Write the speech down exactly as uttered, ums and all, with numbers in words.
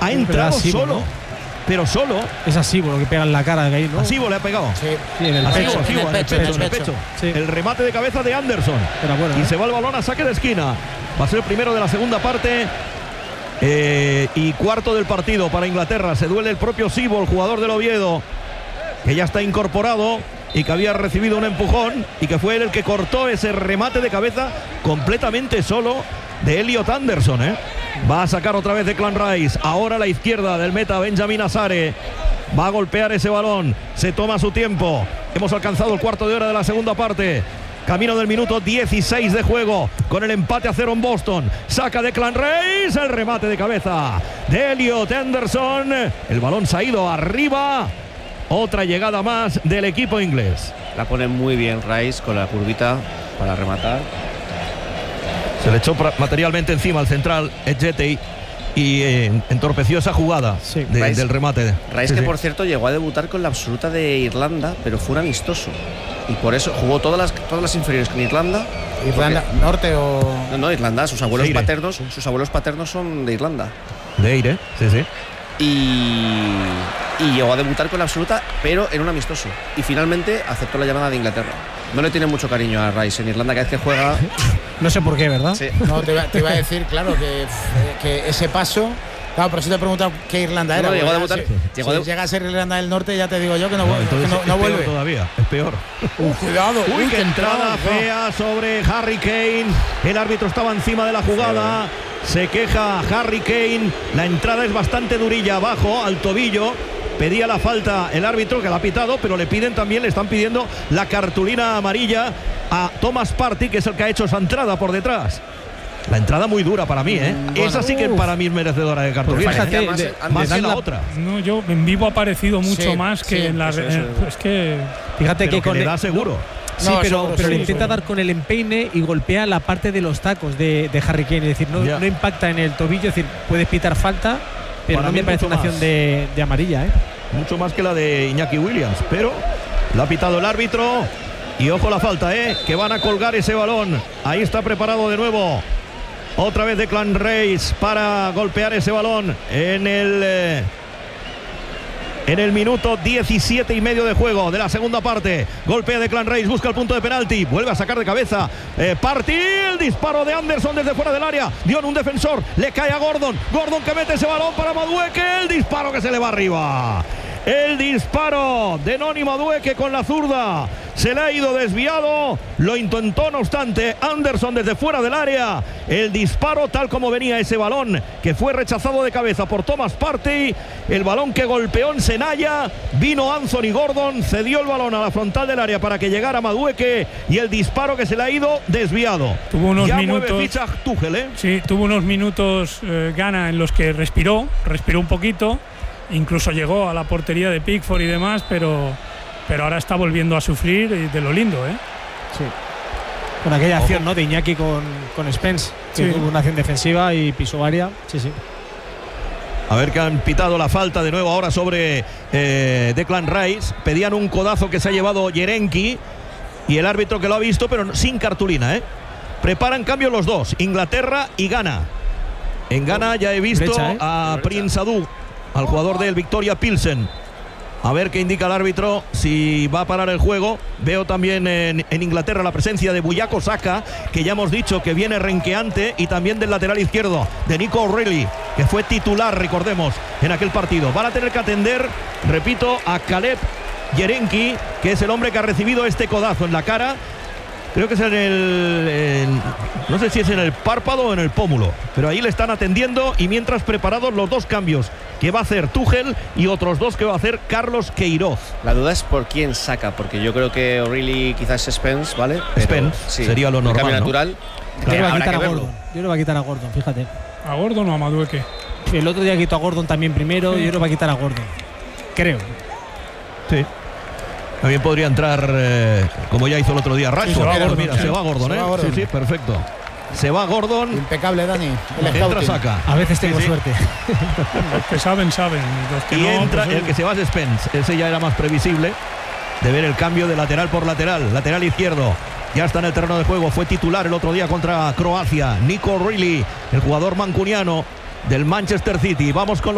Ha entrado Asivo, solo, ¿no? pero solo. Es así, por lo que pega en la cara de ahí, ¿no? Asivo le ha pegado. Sí, Sí, en el Asivo, pecho. Asivo, en el pecho, en el pecho. pecho. Sí. El remate de cabeza de Anderson. Era bueno, Y ¿eh? se va el balón a saque de esquina. Va a ser el primero de la segunda parte. Eh, y cuarto del partido para Inglaterra. Se duele el propio Sibo, el jugador del Oviedo, que ya está incorporado y que había recibido un empujón y que fue él el que cortó ese remate de cabeza completamente solo de Elliot Anderson, ¿eh? Va a sacar otra vez Declan Rice. Ahora a la izquierda del meta Benjamin Asare. Va a golpear ese balón. Se toma su tiempo. Hemos alcanzado el cuarto de hora de la segunda parte. Camino del minuto dieciséis de juego, con el empate a cero en Boston. Saca Declan Rice, el remate de cabeza de Elliot Anderson. El balón se ha ido arriba. Otra llegada más del equipo inglés. La pone muy bien Rice con la curvita para rematar. Se le echó materialmente encima al central Edgetey y eh, entorpeció esa jugada Sí. de, Rice- del remate. Rice Sí, que sí. por cierto llegó a debutar con la absoluta de Irlanda, pero fue un amistoso. Y por eso jugó todas las, todas las inferiores con Irlanda. Irlanda, norte o. No, no, Irlanda, sus abuelos Seire. paternos, sus abuelos paternos son de Irlanda. De Eire, sí, sí. Y, y llegó a debutar con la absoluta, pero en un amistoso. Y finalmente aceptó la llamada de Inglaterra. No le tiene mucho cariño a Rice en Irlanda, cada vez que juega. No sé por qué, ¿verdad? Sí. No, te iba, te iba a decir, claro, que, que ese paso. Claro, pero si te he preguntado qué Irlanda era. No, llegó a porque ya debutar- Si, llegó si de- llega a ser Irlanda del Norte, ya te digo yo que no, No, vuelve, entonces que no, es no peor vuelve. todavía, es peor. Uh, cuidado, Uy, uy, qué entrada fea sobre Harry Kane. El árbitro estaba encima de la jugada. Se queja Harry Kane. La entrada es bastante durilla abajo, al tobillo. Pedía la falta el árbitro, que la ha pitado, pero le piden también, le están pidiendo la cartulina amarilla a Thomas Partey, que es el que ha hecho esa entrada por detrás. La entrada muy dura para mí, ¿eh? Bueno, Esa sí que uf. para mí es merecedora de cartulina. Parecía Fíjate, más, de- eh, Más antes. que dan la la- otra. No, yo en vivo ha parecido mucho Sí, más que sí, en la. eso, eh, eso. es que. Fíjate Pero que que con le el- da seguro. Sí, No, pero, seguro, pero le seguro, intenta seguro. dar con el empeine y golpea la parte de los tacos de, de Harry Kane. Es decir, no, Ya. no impacta en el tobillo, es decir, puedes pitar falta, pero Para no mí me parece mucho una acción más. de, de amarilla, ¿eh? Mucho más que la de Iñaki Williams, pero la ha pitado el árbitro. Y ojo la falta, ¿eh? Que van a colgar ese balón. Ahí está preparado de nuevo. Otra vez Declan Rice para golpear ese balón en el eh, en el minuto diecisiete y medio de juego de la segunda parte. Golpea Declan Rice, busca el punto de penalti, vuelve a sacar de cabeza. Eh, Partey, el disparo de Anderson desde fuera del área. Dio en un defensor, le cae a Gordon. Gordon que mete ese balón para Madueke. El disparo que se le va arriba. El disparo de Noni Madueke con la zurda se le ha ido desviado. Lo intentó, no obstante, Anderson desde fuera del área. El disparo tal como venía ese balón, que fue rechazado de cabeza por Thomas Partey. El balón que golpeó en Senaya. Vino Anthony Gordon, cedió el balón a la frontal del área para que llegara Madueke. Y el disparo que se le ha ido desviado. Tuvo unos ya minutos- mueve ficha Tuchel, ¿eh? Sí, tuvo unos minutos eh, Gana en los que respiró, respiró un poquito. Incluso llegó a la portería de Pickford y demás, pero, pero ahora está volviendo a sufrir y de lo lindo, ¿eh? Sí. Con aquella acción, ¿no? De Iñaki con, con Spence, que Sí. tuvo una acción defensiva y pisó área. Sí, sí. A ver que han pitado la falta de nuevo ahora sobre eh, Declan Rice. Pedían un codazo que se ha llevado Yerenki y el árbitro que lo ha visto, pero sin cartulina, ¿eh? Preparan cambio los dos, Inglaterra y Ghana. En Ghana ya he visto Derecha, ¿eh? a Prince Adu, al jugador del Victoria Pilsen. A ver qué indica el árbitro, si va a parar el juego. Veo también en, en Inglaterra la presencia de Buyako Saka, que ya hemos dicho que viene renqueante, y también del lateral izquierdo, de Nico O'Reilly, que fue titular, recordemos, en aquel partido. Van a tener que atender, repito, a Caleb Yerenki, que es el hombre que ha recibido este codazo en la cara. Creo que es en el... en- no sé si es en el párpado o en el pómulo, pero ahí le están atendiendo, y mientras preparados los dos cambios que va a hacer Tuchel y otros dos que va a hacer Carlos Queiroz. La duda es por quién saca, porque yo creo que O'Reilly quizás es Spence, ¿vale? Pero, Spence, sí, sería lo el normal, cambio ¿no? natural. Yo le Eh, voy a habrá quitar que a verlo. Gordon. Yo le voy a quitar a Gordon, fíjate. ¿A Gordon o a Madueke? El otro día quitó a Gordon también primero, Sí. yo le voy a quitar a Gordon. Creo. Sí. También podría entrar, eh, como ya hizo el otro día, Rashford. se va Pues Gordon, mira, sí. se va Gordon, Se ¿eh? va Gordon. Sí, sí, perfecto. Se va Gordon, Impecable, Dani. El entra scouting. Saka. A veces tengo Sí, sí. suerte. Los que saben, saben. Los que Y no, entra pues, el que se va es Spence. Ese ya era más previsible de ver el cambio de lateral por lateral. Lateral izquierdo. Ya está en el terreno de juego. Fue titular el otro día contra Croacia. Nico O'Reilly, el jugador mancuniano del Manchester City. Vamos con los